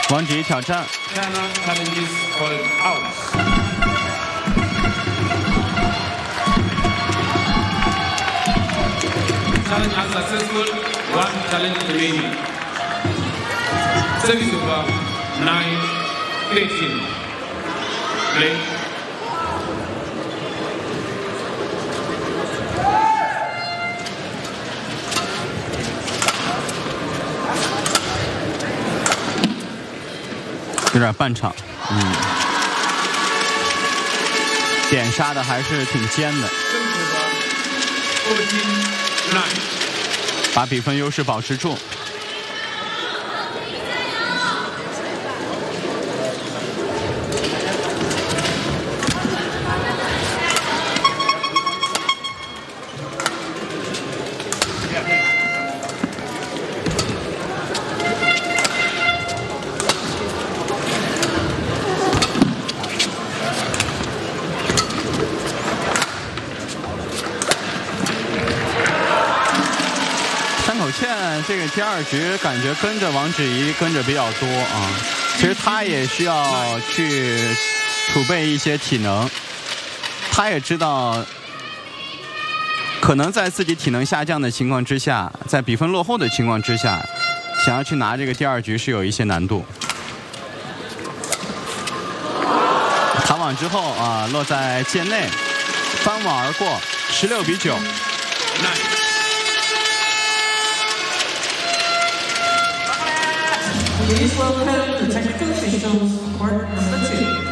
王芷怡挑战。 Challenge unsuccessful, one challenge remaining. Service over 9-13. Play. 有点半场，点杀的还是挺尖的，把比分优势保持住。这个第二局感觉跟着王芷怡跟着比较多啊，其实他也需要去储备一些体能，他也知道可能在自己体能下降的情况之下，在比分落后的情况之下，想要去拿这个第二局是有一些难度。弹网之后啊，落在界内，翻网而过，16-9。 Please welcome the technical officials, court number 2.